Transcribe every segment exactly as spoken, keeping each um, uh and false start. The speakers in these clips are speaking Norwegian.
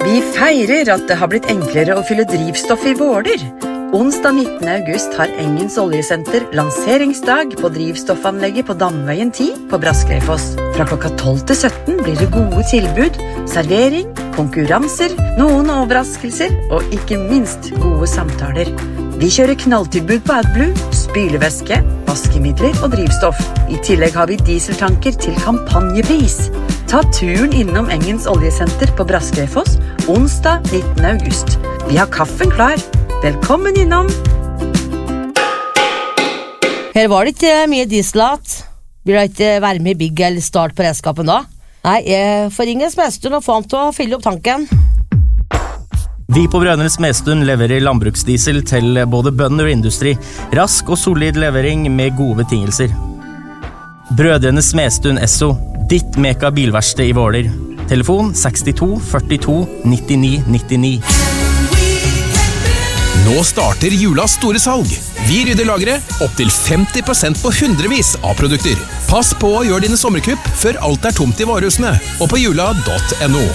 Vi feirer at det har blitt enklere å fylle drivstoff i Våler. Onsdag nittende august har Engens Oljesenter lanseringsdag på drivstoffanlegget på Damveien ti på Braskleifoss. Fra klokka tolv til sytten blir det gode tilbud, servering, konkurranser, noen overraskelser og ikke minst gode samtaler. Vi kjører knalltilbud på AdBlue, spylevæske, vaskemidler og drivstoff. I tillegg har vi dieseltanker til kampanjepris. Ta turen innom Engens Oljesenter på Braskleifoss onsdag nittende august. Vi har kaffen klar. Velkommen innom! Her var det ikke mye dieselat. Vil det ikke være med i bygg eller start på redskapen da? Nei, jeg får ringe Smedstuen og få han til å fylle opp tanken. Vi på Brønnøy Smedstuen leverer landbruksdiesel til både bønder og industri. Rask og solid levering med gode betingelser. Brødrene Smedstuen Esso, ditt meka bilverksted i Våler. Telefon sekstito førtito nittini nittini. Nå starter julas store salg. Vi rydder lageret opp til femti prosent på hundrevis av produkter. Pass på å gjøre dine sommerkupp før alt er tomt i varehusene og på jula punktum no.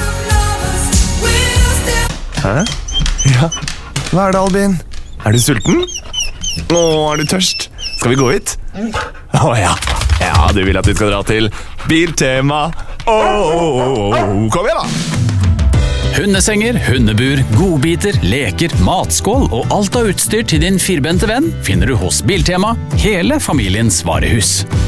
Hæ? Ja, hva er det, Albin? Er du sulten? Å, er du tørst? Skal vi gå hit? Å ja, ja, du vil at vi skal dra til Biltema. Åh, kom igjen da! Hundesenger, hundebur, godbiter, leker, matskål og alt av utstyr til din firbente venn finner du hos Biltema, hele familiens varehus.